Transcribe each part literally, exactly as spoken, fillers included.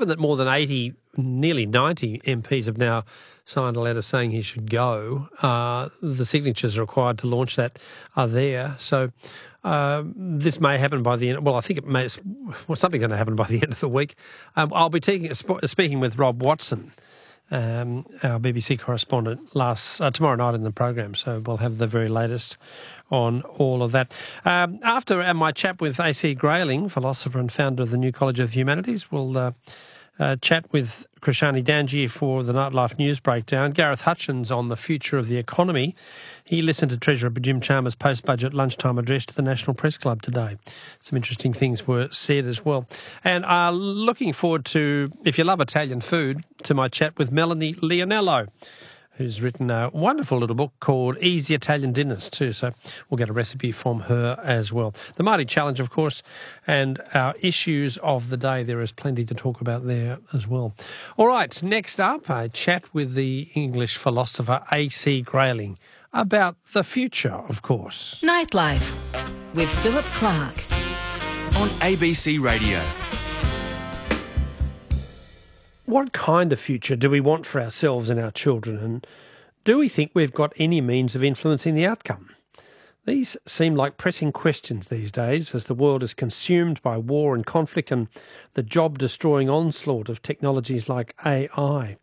given that more than eighty, nearly ninety M Ps have now signed a letter saying he should go, uh, the signatures required to launch that are there. So uh, this may happen by the end. Well, I think it may. Well, something's going to happen by the end of the week. Um, I'll be taking, speaking with Rob Watson, um, our B B C correspondent, last uh, tomorrow night in the program. So we'll have the very latest on all of that. Um, after my chat with A C Grayling, philosopher and founder of the New College of the Humanities, we'll uh, uh, chat with Krishani Danji for the Nightlife News Breakdown. Gareth Hutchins on the future of the economy. He listened to Treasurer Jim Chalmers' post-budget lunchtime address to the National Press Club today. Some interesting things were said as well. And uh, looking forward to, if you love Italian food, to my chat with Melanie Leonello, who's written a wonderful little book called Easy Italian Dinners too. So we'll get a recipe from her as well. The Māori Challenge, of course, and our issues of the day. There is plenty to talk about there as well. All right, next up, a chat with the English philosopher A C Grayling about the future, of course. Nightlife with Philip Clark on A B C Radio. What kind of future do we want for ourselves and our children, and do we think we've got any means of influencing the outcome? These seem like pressing questions these days as the world is consumed by war and conflict and the job-destroying onslaught of technologies like A I.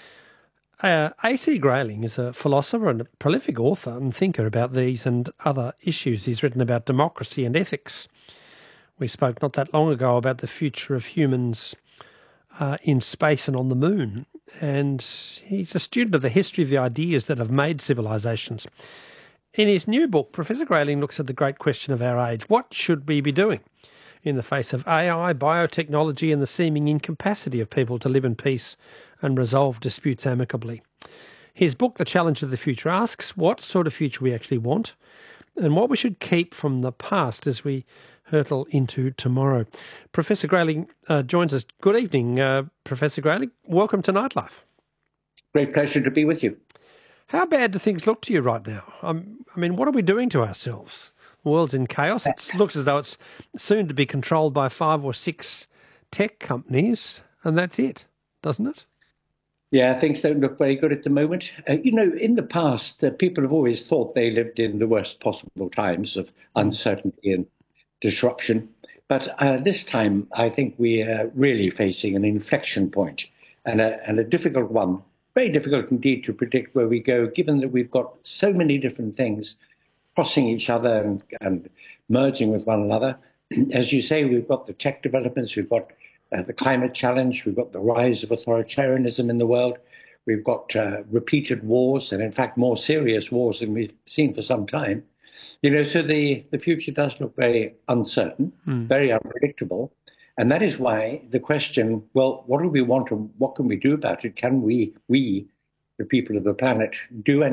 Uh, A C Grayling is a philosopher and a prolific author and thinker about these and other issues. He's written about democracy and ethics. We spoke not that long ago about the future of humans Uh, in space and on the moon. And he's a student of the history of the ideas that have made civilizations. In his new book, Professor Grayling looks at the great question of our age. What should we be doing in the face of A I, biotechnology, and the seeming incapacity of people to live in peace and resolve disputes amicably? His book, The Challenge of the Future, asks what sort of future we actually want and what we should keep from the past as we hurtle into tomorrow. Professor Grayling uh, joins us. Good evening, uh, Professor Grayling. Welcome to Nightlife. Great pleasure to be with you. How bad do things look to you right now? Um, I mean, what are we doing to ourselves? The world's in chaos. It looks as though it's soon to be controlled by five or six tech companies, and that's it, doesn't it? Yeah, things don't look very good at the moment. Uh, you know, in the past, uh, people have always thought they lived in the worst possible times of uncertainty and disruption. But uh, this time, I think we are really facing an inflection point, and a, and a difficult one, very difficult indeed to predict where we go, given that we've got so many different things crossing each other and, and merging with one another. As you say, we've got the tech developments, we've got uh, the climate challenge, we've got the rise of authoritarianism in the world, we've got uh, repeated wars, and in fact more serious wars than we've seen for some time. You know, so the, the future does look very uncertain, mm. very unpredictable. And that is why the question, well, what do we want and what can we do about it? Can we, we, the people of the planet, do anything